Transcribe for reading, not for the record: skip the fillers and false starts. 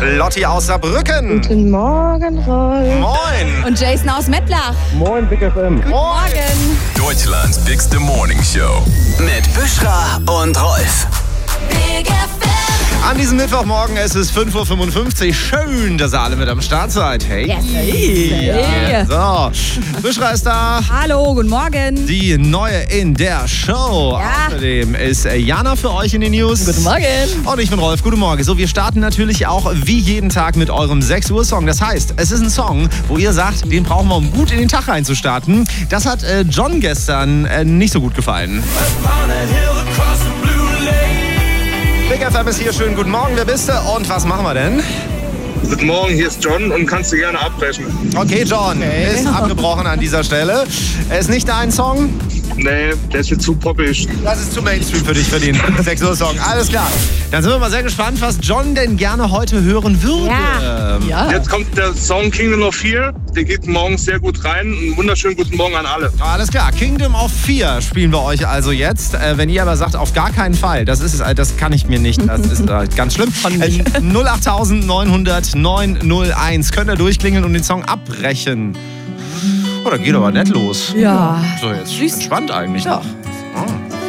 Lotti aus Saarbrücken. Guten Morgen, Rolf. Moin. Und Jason aus Mettlach. Moin, Big FM. Guten Morgen. Deutschlands bigste Morning Show. Mit Büschra und Rolf. Big FM. An diesem Mittwochmorgen, es ist 5.55 Uhr. Schön, dass ihr alle mit am Start seid. Hey. Yes. Hey. So, Büschra ist da. Hallo, guten Morgen. Die Neue in der Show. Ja. Außerdem ist Jana für euch in den News. Guten Morgen. Und ich bin Rolf. Guten Morgen. So, wir starten natürlich auch wie jeden Tag mit eurem 6 Uhr Song. Das heißt, es ist ein Song, wo ihr sagt, den brauchen wir, um gut in den Tag reinzustarten. Das hat John gestern nicht so gut gefallen. Big FM ist hier. Schönen guten Morgen. Wer bist du und was machen wir denn? Guten Morgen, hier ist John und kannst du gerne abbrechen. Okay, John ist abgebrochen an dieser Stelle. Ist nicht dein Song? Nee, der ist mir zu poppig. Das ist zu Mainstream für dich, für den 6 Uhr Song. Alles klar. Dann sind wir mal sehr gespannt, was John denn gerne heute hören würde. Ja. Jetzt kommt der Song Kingdom of Fear. Der geht morgens sehr gut rein. Einen wunderschönen guten Morgen an alle. Alles klar, Kingdom of Fear spielen wir euch also jetzt. Wenn ihr aber sagt, auf gar keinen Fall, das kann ich mir nicht, das ist ganz schlimm. 08900 901 könnt ihr durchklingeln und den Song abbrechen. Oh, da geht aber nett los. Ja. So, jetzt entspannt eigentlich noch.